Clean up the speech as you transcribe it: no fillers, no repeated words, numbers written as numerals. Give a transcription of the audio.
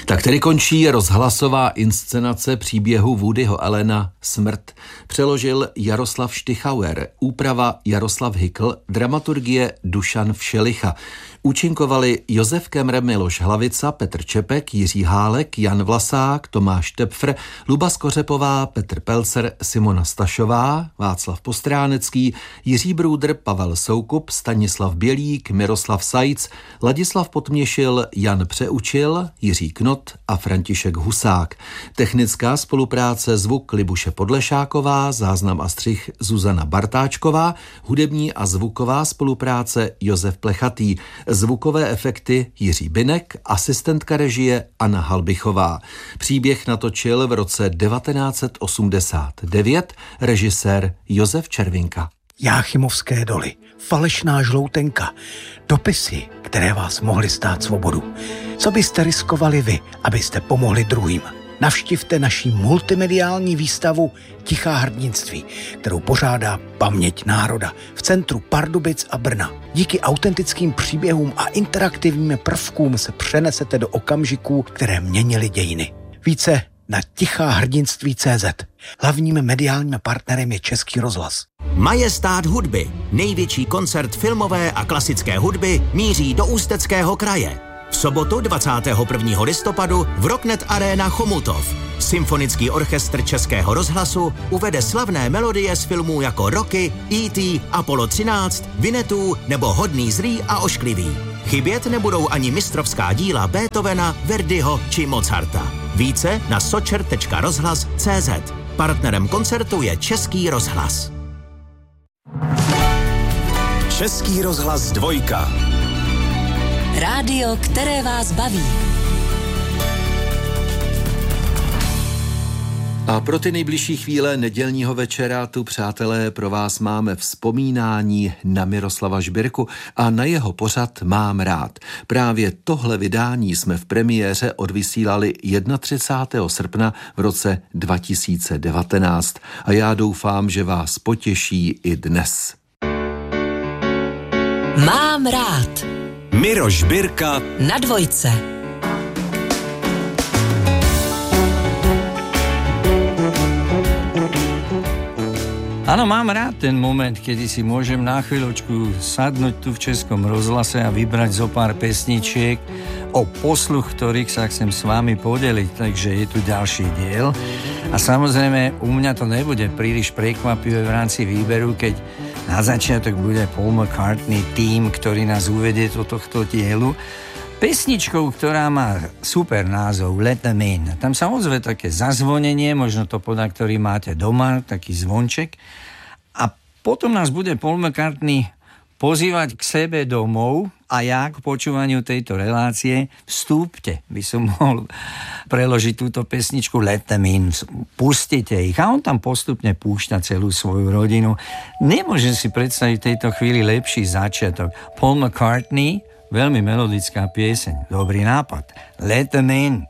Tak tedy končí rozhlasová inscenace příběhu Woodyho Allena Smrt. Přeložil Jaroslav Štychauer, úprava Jaroslav Hykl, dramaturgie Dušan Všelicha. Účinkovali Josef Kemre, Miloš Hlavica, Petr Čepek, Jiří Hálek, Jan Vlasák, Tomáš Tepfr, Luba Skořepová, Petr Pelcer, Simona Stašová, Václav Postránecký, Jiří Brůdr, Pavel Soukup, Stanislav Bělík, Miroslav Sajc, Ladislav Potměšil, Jan Přeučil, Jiří Knot a František Husák. Technická spolupráce zvuk Libuše Podlešáková, záznam a střih Zuzana Bartáčková, hudební a zvuková spolupráce Josef Plechatý, zvukové efekty Jiří Binek, asistentka režie Anna Halbichová. Příběh natočil v roce 1989 režisér Josef Červinka. Jáchymovské doly, falešná žloutenka, dopisy, které vás mohly stát svobodu. Co byste riskovali vy, abyste pomohli druhým? Navštivte naši multimediální výstavu Tichá hrdinství, kterou pořádá Paměť národa v centru Pardubic a Brna. Díky autentickým příběhům a interaktivním prvkům se přenesete do okamžiků, které měnily dějiny. Více na tichahrdinství.cz. Hlavním mediálním partnerem je Český rozhlas. Majestát hudby, největší koncert filmové a klasické hudby, míří do Ústeckého kraje. V sobotu 21. listopadu v Rocknet Arena Chomutov. Symfonický orchestr Českého rozhlasu uvede slavné melodie z filmů jako Rocky, E.T., Apollo 13, Winnetou nebo Hodný zlý a ošklivý. Chybět nebudou ani mistrovská díla Beethovena, Verdiho či Mozarta. Více na socher.rozhlas.cz. Partnerem koncertu je Český rozhlas. Český rozhlas 2. Rádio, které vás baví. A pro ty nejbližší chvíle nedělního večera tu, přátelé, pro vás máme vzpomínání na Miroslava Žbirku a na jeho pořad Mám rád. Právě tohle vydání jsme v premiéře odvysílali 31. srpna v roce 2019 a já doufám, že vás potěší i dnes. Mám rád. Miro Žbirka na Dvojce. Áno, mám rád ten moment, kedy si môžem na chvíľočku sadnúť tu v Českom rozhlase a vybrať zo pár pesničiek, o posluch ktorých sa chcem s vami podeliť, takže je tu ďalší diel. A samozrejme, u mňa to nebude príliš prekvapivé v rámci výberu, keď na začiatok bude Paul McCartney tým, ktorý nás uvedie do tohto dielu. Pesničkou, ktorá má super názov Let Them In. Tam sa ozve také zazvonenie, možno to podľa ktorý máte doma, taký zvonček. A potom nás bude Paul McCartney pozývať k sebe domov a ja k počúvaniu tejto relácie vstúpte, by som mohol preložiť túto pesničku Let Them In. Pustite ich a on tam postupne púšťa celú svoju rodinu. Nemôžem si predstaviť v tejto chvíli lepší začiatok. Paul McCartney, veľmi melodická pieseň, dobrý nápad. Let Them In.